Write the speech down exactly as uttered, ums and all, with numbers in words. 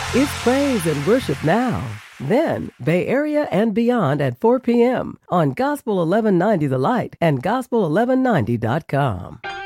It's praise and worship now. Then, Bay Area and beyond at four p.m. on Gospel eleven ninety The Light and gospel eleven ninety dot com.